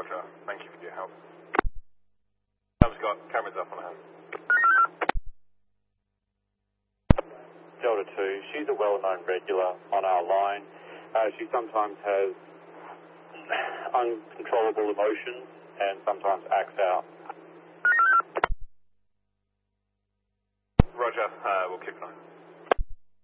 Roger. Thank you for your help. Scott, cameras up on her. Delta 2, she's a well-known regular on our line. She sometimes has uncontrollable emotions and sometimes acts out. Roger, we'll keep an eye.